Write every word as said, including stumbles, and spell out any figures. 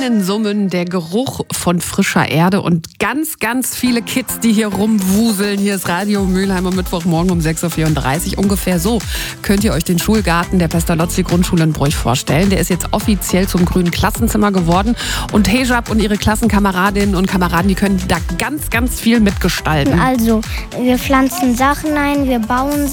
Bienen summen, der Geruch von frischer Erde und ganz, ganz viele Kids, die hier rumwuseln. Hier ist Radio Mülheim am Mittwochmorgen um sechs Uhr vierunddreißig. Ungefähr so könnt ihr euch den Schulgarten der Pestalozzi-Grundschule in Bruch vorstellen. Der ist jetzt offiziell zum grünen Klassenzimmer geworden. Und Hejab und ihre Klassenkameradinnen und Kameraden, die können da ganz, ganz viel mitgestalten. Also, wir pflanzen Sachen ein, wir bauen